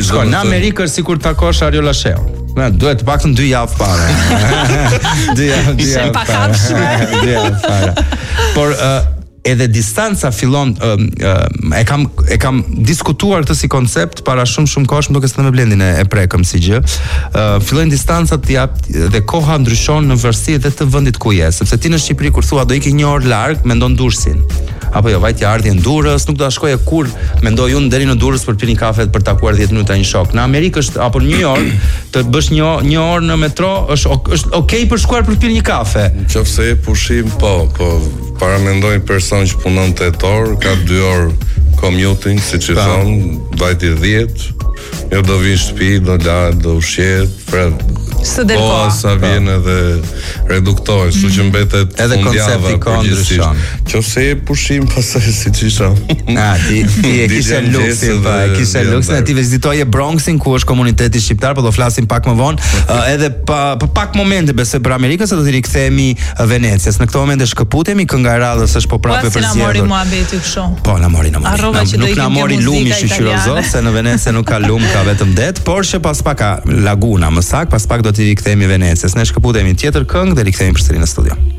Shko, në Amerikë është sikur takosh Ariola Sheu. Duhet paktën 2 javë para. 2 javë para. Por edhe distanca fillon e kam diskutuar këtë si koncept para shumë kohësh, më duket se me Blendin e prekëm si gjë. Fillojnë distancat dhe koha ndryshon në varësi edhe të vendit ku je, sepse ti në Shqipëri kur thua do iki 1 orë larg, mendon Durrësin. Apo jo, vajtja ardhi në Durrës, nuk do ta shkoje kur mendoj unë deri në Durrës për të pirë një kafe, për të takuar 10 minuta një shok. Në Amerikë është apo në New York të bësh një orë në metro është okay për shkuar për të pirë një kafe. Nëse e pushim po paramendoj person që punon 8 orë, ka 2 orë commuting, siç e thon, vajti 10, jo do vi në shtëpi, do lahet, do ushqet, së del koha. Sa vjen edhe reduktohet, kështu që mbetet edhe koncepti ka ndryshon. Nëse e pushim pastaj siç isha. Ti e kishe luksin, kishe luksin, ti vizitoje Bronxin ku është komuniteti shqiptar, po do flasim pak më vonë, edhe pak momente besoj për Amerikën se do të rikthehemi Venecias. Në këtë moment e shkëputemi, kënga e radhës është po prapë për zgjedhur. Po na mori muhabeti kështu. Po na mori. Nuk na mori lumi shoqërozor, se në Venecia nuk ka lum, ka vetëm det, por që pas pak ka laguna, më saktë, pas pak do të rikthehemi Venecias. Ne shkëputemi tjetër këngë dhe rikthehemi përsëri në studio.